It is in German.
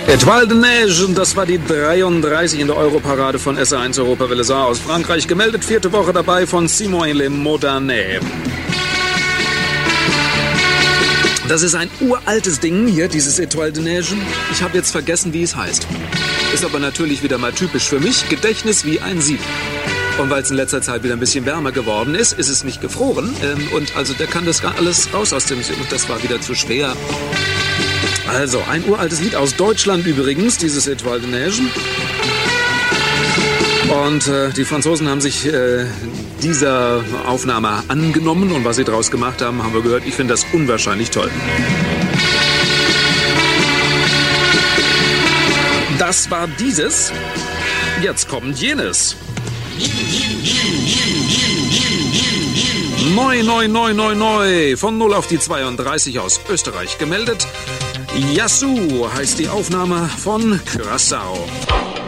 Étoile de Neige, das war die 33 in der Europarade von SR1 Europawelle Saar aus Frankreich. Gemeldet, 4. Woche dabei von Simon Le Modernais. Das ist ein uraltes Ding hier, dieses Étoile de Neige. Ich habe jetzt vergessen, wie es heißt. Ist aber natürlich wieder mal typisch für mich. Gedächtnis wie ein Sieb. Und weil es in letzter Zeit wieder ein bisschen wärmer geworden ist, ist es nicht gefroren. Und also der kann das gar alles raus aus dem... Und das war wieder zu schwer. Also, ein uraltes Lied aus Deutschland übrigens, dieses Étoile de Neige. Und die Franzosen haben sich dieser Aufnahme angenommen. Und was sie daraus gemacht haben, haben wir gehört. Ich finde das unwahrscheinlich toll. Das war dieses. Jetzt kommt jenes. Neu. Von 0 auf die 32 aus Österreich gemeldet. Yassou heißt die Aufnahme von Curaçao.